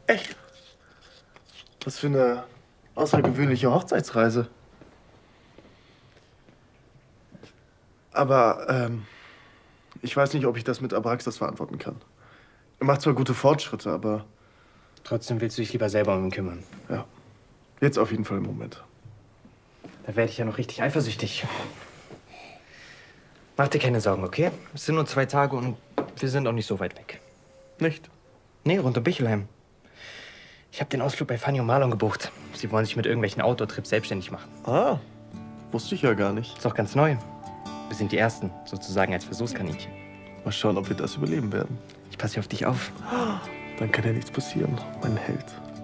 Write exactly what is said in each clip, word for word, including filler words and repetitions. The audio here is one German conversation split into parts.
Echt? Was für eine außergewöhnliche Hochzeitsreise. Aber ähm, ich weiß nicht, ob ich das mit Abraxas verantworten kann. Er macht zwar gute Fortschritte, aber... Trotzdem willst du dich lieber selber um ihn kümmern. Ja, jetzt auf jeden Fall im Moment. Da werde ich ja noch richtig eifersüchtig. Mach dir keine Sorgen, okay? Es sind nur zwei Tage und wir sind auch nicht so weit weg. Nicht? Nee, rund um Bichelheim. Ich habe den Ausflug bei Fanny und Marlon gebucht. Sie wollen sich mit irgendwelchen Outdoor-Trips selbstständig machen. Ah, wusste ich ja gar nicht. Ist doch ganz neu. Wir sind die Ersten, sozusagen als Versuchskaninchen. Mal schauen, ob wir das überleben werden. Ich passe hier auf dich auf. Dann kann ja nichts passieren, mein Held.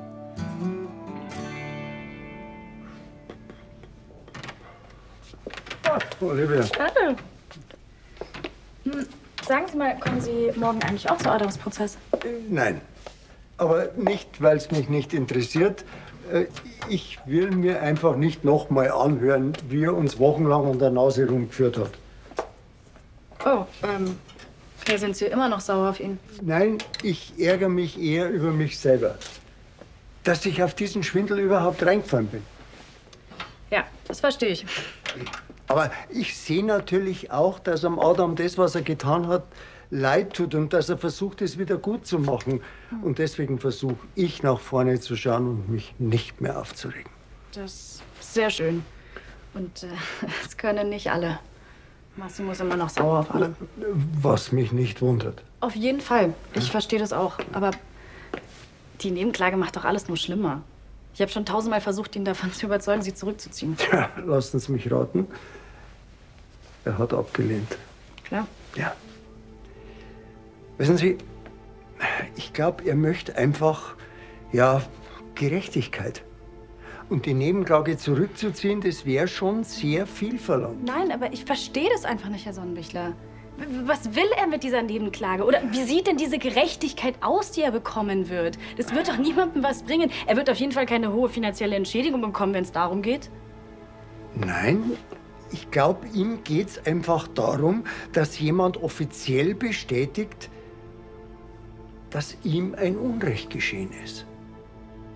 Ach, Olivia. Hallo. Hm, sagen Sie mal, kommen Sie morgen eigentlich auch zu Adamsprozess? Nein. Aber nicht, weil es mich nicht interessiert. Äh, Ich will mir einfach nicht noch mal anhören, wie er uns wochenlang an der Nase rumgeführt hat. Oh, ähm, ja, sind Sie immer noch sauer auf ihn? Nein, ich ärgere mich eher über mich selber. Dass ich auf diesen Schwindel überhaupt reingefallen bin. Ja, das verstehe ich. Aber ich sehe natürlich auch, dass am Adam das, was er getan hat, leid tut und dass er versucht, es wieder gut zu machen. Und deswegen versuche ich, nach vorne zu schauen und mich nicht mehr aufzuregen. Das ist sehr schön. Und äh, das können nicht alle. Massimo ist immer noch sauer auf alle. Was mich nicht wundert. Auf jeden Fall. Ich verstehe das auch. Aber die Nebenklage macht doch alles nur schlimmer. Ich habe schon tausendmal versucht, ihn davon zu überzeugen, sie zurückzuziehen. Tja, lassen Sie mich raten. Er hat abgelehnt. Klar. Ja. Wissen Sie, ich glaube, er möchte einfach, ja, Gerechtigkeit. Und die Nebenklage zurückzuziehen, das wäre schon sehr viel verlangt. Nein, aber ich verstehe das einfach nicht, Herr Sonnenbichler. W- Was will er mit dieser Nebenklage? Oder wie sieht denn diese Gerechtigkeit aus, die er bekommen wird? Das wird doch niemandem was bringen. Er wird auf jeden Fall keine hohe finanzielle Entschädigung bekommen, wenn es darum geht. Nein, ich glaube, ihm geht es einfach darum, dass jemand offiziell bestätigt, dass ihm ein Unrecht geschehen ist.